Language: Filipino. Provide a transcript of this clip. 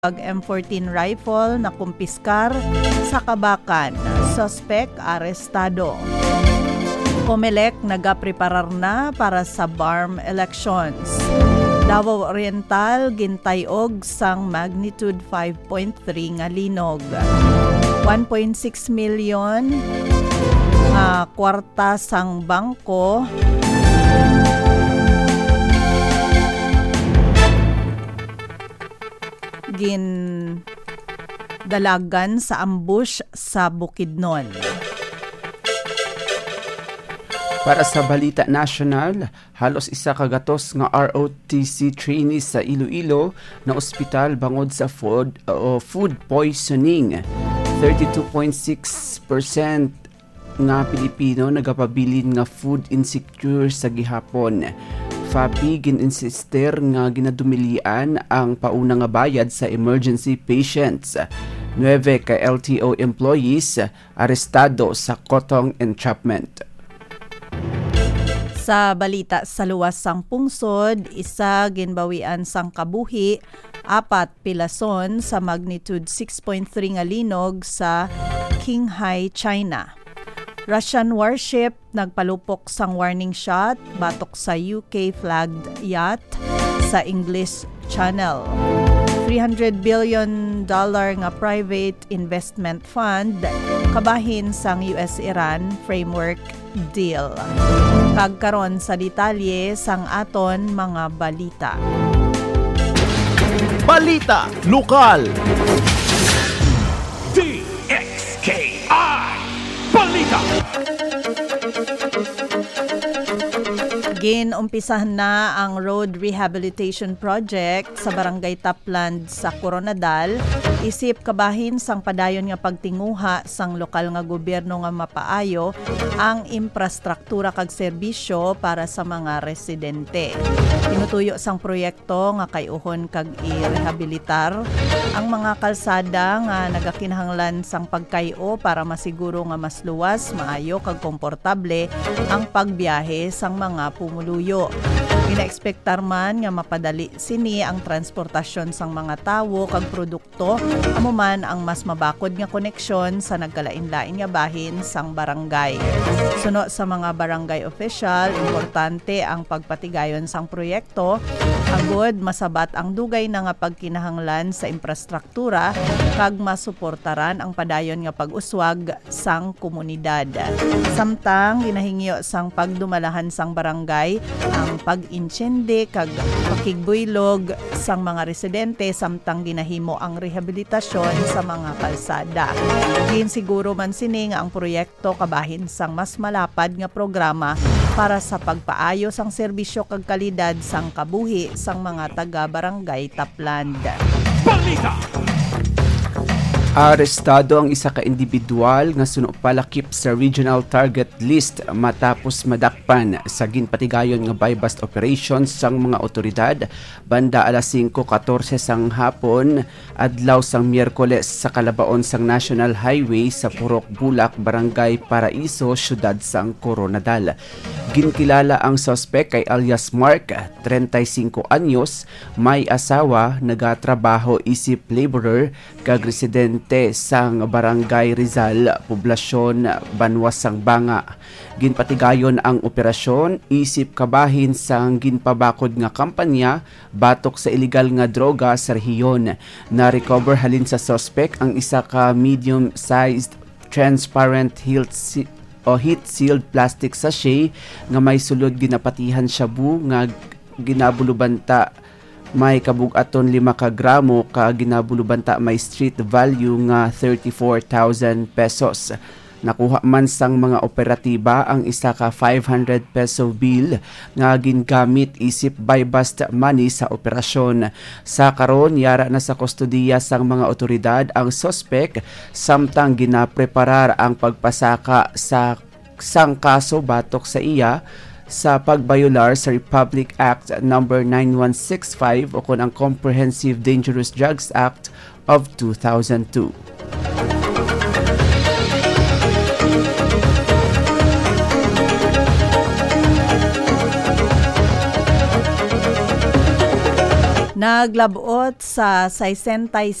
M14 rifle na kumpiskar sa Kabakan. Suspect arestado. Comelec nagapreparar na para sa BARM elections. Davao Oriental gintayog sang magnitude 5.3 nga linog. 1.6 million nga kwarta sang bangko dalagan sa ambush sa Bukidnon. Para sa Balita National, halos isa kagatos nga ROTC trainees sa Iloilo na ospital bangod sa food poisoning. 32.6% nga Pilipino nagapabilin nga food insecure sa gihapon. FAPI gin-insister nga ginadumilian ang pauna nga bayad sa emergency patients. 9 ka LTO employees arestado sa Kotong entrapment. Sa balita sa luwas sang pungsod, isa ginbawian sang kabuhi, 4 pilason sa magnitude 6.3 nga linog sa Qinghai, China. Russian warship nagpalupok sang warning shot batok sa UK flagged yacht sa English Channel. $300 billion nga private investment fund kabahin sang US-Iran framework deal. Pagkaron sa detalye sang aton mga balita. Balita Lokal. DXKI Balita. Umpisahan na ang road rehabilitation project sa Barangay Tapland sa Coronadal isip kabahin sang padayon nga pagtinguha sang lokal nga gobyerno nga mapaayo ang infrastruktura kag serbisyo para sa mga residente. Tinutuyo sang proyekto nga kayuhon kag i-rehabilitar ang mga kalsada nga nagakinahanglan sang pagkayo para masiguro nga mas luwas, maayo kag komportable ang pagbiyahe sang mga pumuluyo. Ina-expectar man nga mapadali sini ang transportasyon sang mga tawo kag produkto amo man ang mas mabakod nga koneksyon sa nagkalain-lain nga bahin sang barangay. Suno sa mga barangay official, importante ang pagpatigayon sang proyekto agod masabat ang dugay na nga pagkinahanglan sa infrastruktura kag masuportaran ang padayon nga pag-uswag sang komunidad. Samtang ginahingyo sang pagdumalahan sang barangay ang pag-insyende kag pakigbuylog sang mga residente samtang ginahimo ang rehabilitasyon sa mga kalsada. Siguro man sini nga ang proyekto kabahin sang mas malapad nga programa para sa pagpaayo sang serbisyo kag kalidad sang kabuhi sang mga taga-barangay Tapland. Balita. Arestado ang isa ka individual nga sunupalakip sa regional target list matapos madakpan sa ginpatigayon nga buy-bust operations sang mga otoridad banda alas 5:14 sang hapon adlaw sang Miyerkules sa kalabaon sang National Highway sa Purok Bulak, Barangay Paraiso, siyudad sang Coronadal. Ginkilala ang suspect kay alias Mark, 35 anyos, may asawa, nagatrabaho isip laborer kag residente sang Barangay Rizal, Poblasyon Banwas sang Banga. Ginpatigayon ang operasyon isip kabahin sang ginpabakod nga kampanya batok sa illegal nga droga sa rehiyon. Na-recover halin sa suspect ang isa ka medium-sized transparent heat-sealed plastic sachet nga may sulod ginapatihan shabu nga ginabulubanta may kabugaton 5 ka gramo ka ginabulubanta may street value nga 34,000 pesos. Nakuha man sang mga operatiba ang isa ka 500 peso bill nga gingamit isip buy-bust money sa operasyon. Sa karon yara na sa kustodiya sang mga otoridad ang suspect samtang ginapreparar ang pagpasaka sa sang kaso batok sa iya sa pagbayular sa Republic Act No. 9165 o kun ang Comprehensive Dangerous Drugs Act of 2002. Naglabot sa 66